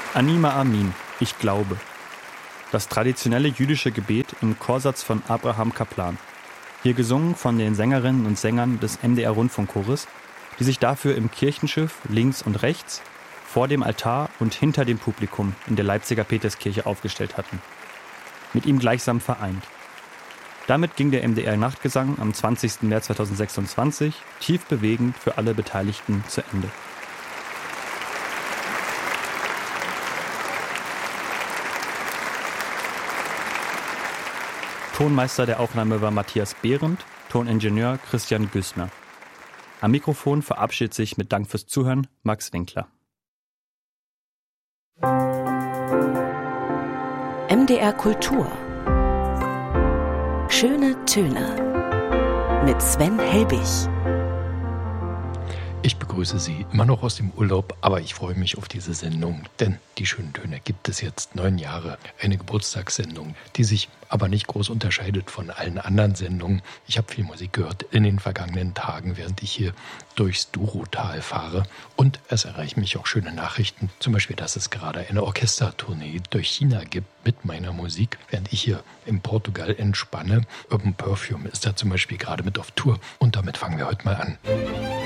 Anima Amin, ich glaube. Das traditionelle jüdische Gebet im Chorsatz von Abraham Kaplan. Hier gesungen von den Sängerinnen und Sängern des MDR-Rundfunkchores, die sich dafür im Kirchenschiff links und rechts, vor dem Altar und hinter dem Publikum in der Leipziger Peterskirche aufgestellt hatten. Mit ihm gleichsam vereint. Damit ging der MDR-Nachtgesang am 20. März 2026 tief bewegend für alle Beteiligten zu Ende. Tonmeister der Aufnahme war Matthias Behrendt, Toningenieur Christian Güßmer. Am Mikrofon verabschiedet sich mit Dank fürs Zuhören Max Winkler. MDR Kultur. Schöne Töne mit Sven Helbig. Ich begrüße Sie immer noch aus dem Urlaub, aber ich freue mich auf diese Sendung, denn die schönen Töne gibt es jetzt 9 Jahre. Eine Geburtstagssendung, die sich aber nicht groß unterscheidet von allen anderen Sendungen. Ich habe viel Musik gehört in den vergangenen Tagen, während ich hier durchs Douro-Tal fahre. Und es erreichen mich auch schöne Nachrichten, zum Beispiel, dass es gerade eine Orchestertournee durch China gibt mit meiner Musik, während ich hier in Portugal entspanne. Urban Perfume ist da zum Beispiel gerade mit auf Tour und damit fangen wir heute mal an.